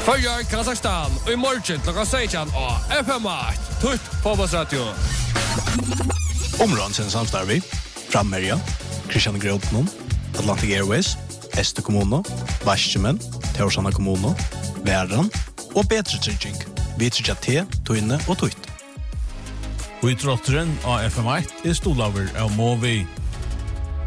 Följer Kazakstan och i morgon klockan 16 och FM8 Tutt Fotbollsradio. Områdens samstarvi, Frammerja, Christian Grotnon, Atlantic Airways, Este Kommuno, Varsjemen, Teorsana Kommuno, Värran och Bättre Trygging. Vi tryggja te, Tuinne och Tutt. Och i trotteren av FM8 är stolaver av Movi.